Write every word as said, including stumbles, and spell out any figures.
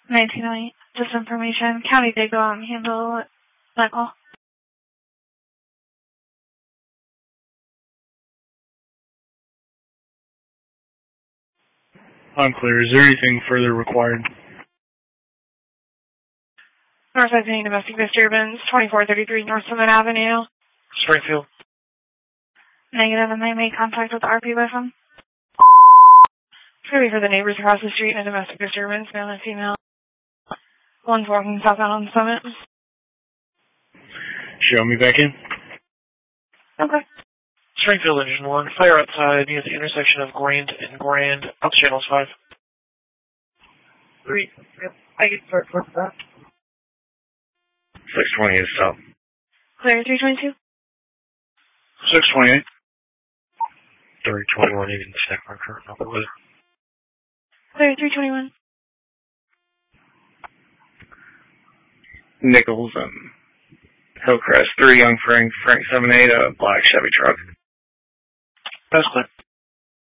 nineteen oh eight. Disinformation. County did go out and handle that call. Unclear. Is there anything further required? Northside Penny Domestic Disturbance, twenty-four thirty-three North Summit Avenue. Springfield. Negative, and they made contact with the R P by phone. It's going to be for the neighbors across the street in a domestic disturbance, male and female. One's walking southbound on Summit. Show me back in. Okay. Springfield Engine one, fire outside near the intersection of Grand and Grand. Out channels five. Three. Yep. I get start for that. six twenty is stop. Clear three twenty-two. six twenty-eight. three twenty-one needing the stack marker. Not the weather. Clear three twenty-one. Nichols and Hillcrest three, Young Frank, Frank seven eight, a black Chevy truck. That's clear.